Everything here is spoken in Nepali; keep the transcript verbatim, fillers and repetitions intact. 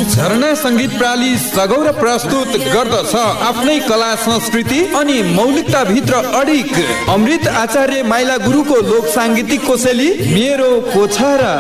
झरना संगीत प्रणाली सगौर प्रस्तुत गर्दछ आफ्नै कला संस्कृति अनि मौलिकता भित्र अडिक। अमृत आचार्य माइला गुरुको लोक सांगीतिक कोसेली मेरो पोछारा।